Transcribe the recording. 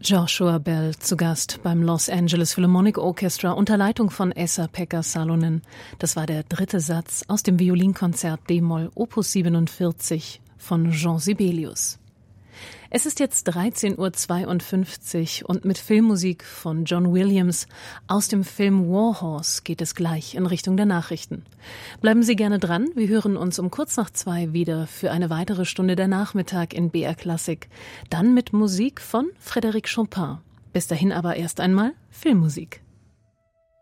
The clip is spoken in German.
Joshua Bell zu Gast beim Los Angeles Philharmonic Orchestra unter Leitung von Esa-Pekka Salonen. Das war der dritte Satz aus dem Violinkonzert d-Moll Opus 47 von Jean Sibelius. Es ist jetzt 13:52 Uhr und mit Filmmusik von John Williams aus dem Film War Horse geht es gleich in Richtung der Nachrichten. Bleiben Sie gerne dran, wir hören uns um 1:45 wieder für eine weitere Stunde der Nachmittag in BR Klassik. Dann mit Musik von Frédéric Chopin. Bis dahin aber erst einmal Filmmusik.